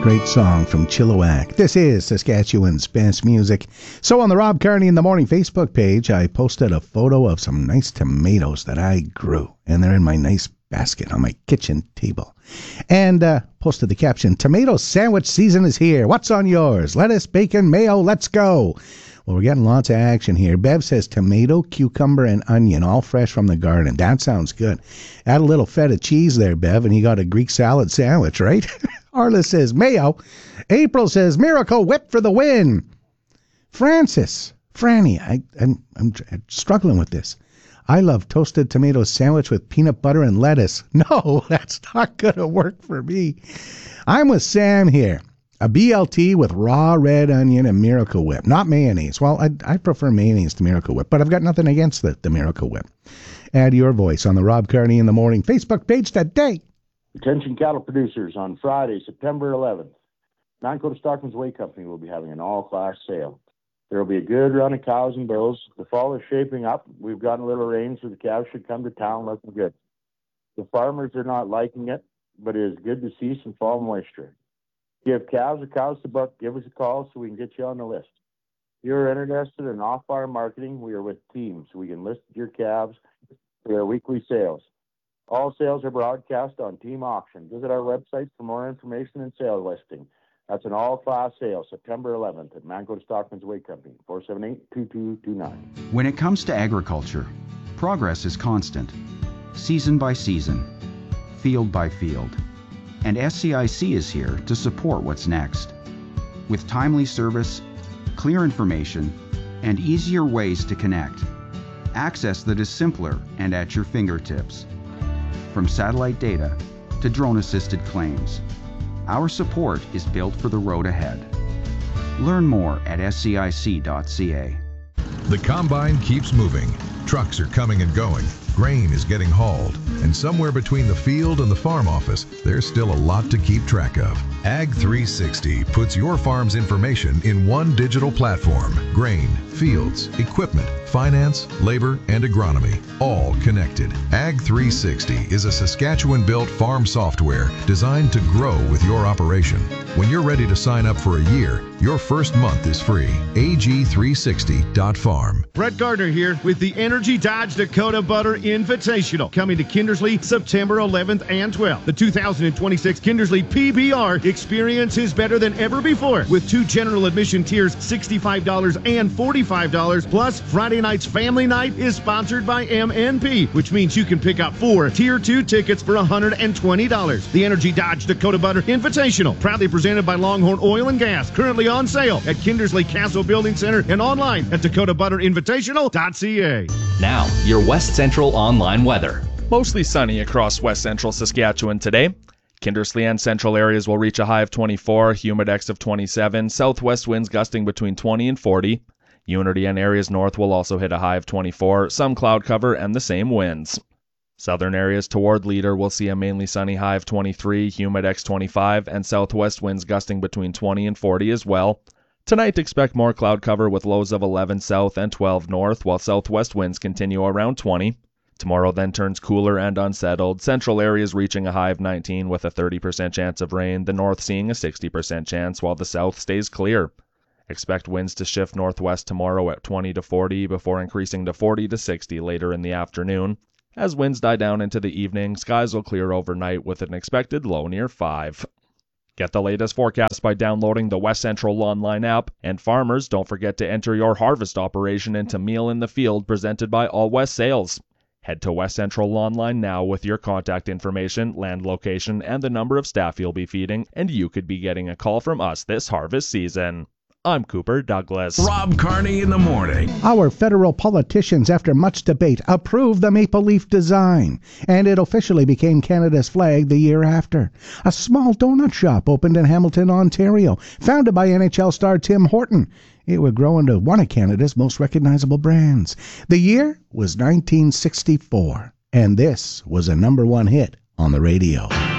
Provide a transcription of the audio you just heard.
Great song from Chilliwack. This is Saskatchewan's best music. So on the Rob Carney in the Morning Facebook page, I posted a photo of some nice tomatoes that I grew. And they're in my nice basket on my kitchen table. And posted the caption, "Tomato sandwich season is here. What's on yours? Lettuce, bacon, mayo, let's go." Well, we're getting lots of action here. Bev says tomato, cucumber, and onion, all fresh from the garden. That sounds good. Add a little feta cheese there, Bev, and you got a Greek salad sandwich, right? Arla says mayo. April says Miracle Whip for the win. Francis, Franny, I'm struggling with this. I love toasted tomato sandwich with peanut butter and lettuce. No, that's not going to work for me. I'm with Sam here. A BLT with raw red onion and Miracle Whip, not mayonnaise. Well, I prefer mayonnaise to Miracle Whip, but I've got nothing against the Miracle Whip. Add your voice on the Rob Carney in the Morning Facebook page today. Attention cattle producers, on Friday, September 11th, Mancoda Stockman's Whey Company will be having an all-class sale. There will be a good run of cows and bulls. The fall is shaping up. We've gotten a little rain, so the cows should come to town looking good. The farmers are not liking it, but it is good to see some fall moisture. If you have calves or cows to book, give us a call so we can get you on the list. If you're interested in off-farm marketing, we are with Team, so we can list your calves for their weekly sales. All sales are broadcast on Team Auction. Visit our website for more information and sale listing. That's an all-class sale, September 11th at Mancoda Stockman's Whey Company, 478-2229. When it comes to agriculture, progress is constant, season by season, field by field. And SCIC is here to support what's next. With timely service, clear information, and easier ways to connect. Access that is simpler and at your fingertips. From satellite data to drone-assisted claims, our support is built for the road ahead. Learn more at scic.ca. The combine keeps moving. Trucks are coming and going. Grain is getting hauled. And somewhere between the field and the farm office, there's still a lot to keep track of. Ag 360 puts your farm's information in one digital platform. Grain, fields, equipment, finance, labor, and agronomy, all connected. Ag 360 is a Saskatchewan-built farm software designed to grow with your operation. When you're ready to sign up for a year, your first month is free. ag360.farm. Brett Gardner here with the Energy Dodge Dakota Butter Invitational, coming to Kindersley September 11th and 12th. The 2026 Kindersley PBR experience is better than ever before, with 2 general admission tiers, $65 and $45. Plus, Friday night's family night is sponsored by MNP, which means you can pick up 4 Tier 2 tickets for $120. The Energy Dodge Dakota Butter Invitational, proudly presented by Longhorn Oil and Gas, currently on sale at Kindersley Castle Building Center and online at dakotabutterinvitational.ca. Now, your West Central online weather. Mostly sunny across West Central Saskatchewan today. Kindersley and central areas will reach a high of 24, humidex of 27, southwest winds gusting between 20 and 40. Unity and areas north will also hit a high of 24, some cloud cover and the same winds. Southern areas toward Leader will see a mainly sunny high of 23, humidex 25, and southwest winds gusting between 20 and 40 as well. Tonight expect more cloud cover with lows of 11 south and 12 north, while southwest winds continue around 20. Tomorrow then turns cooler and unsettled, central areas reaching a high of 19 with a 30% chance of rain, the north seeing a 60% chance, while the south stays clear. Expect winds to shift northwest tomorrow at 20 to 40 before increasing to 40 to 60 later in the afternoon. As winds die down into the evening, skies will clear overnight with an expected low near 5. Get the latest forecast by downloading the West Central Online app, and farmers, don't forget to enter your harvest operation into Meal in the Field presented by All West Sales. Head to West Central Online now with your contact information, land location, and the number of staff you'll be feeding, and you could be getting a call from us this harvest season. I'm Cooper Douglas. Rob Carney in the Morning. Our federal politicians, after much debate, approved the maple leaf design, and it officially became Canada's flag the year after. A small donut shop opened in Hamilton, Ontario, founded by NHL star Tim Horton. It would grow into one of Canada's most recognizable brands. The year was 1964, and this was a #1 hit on the radio.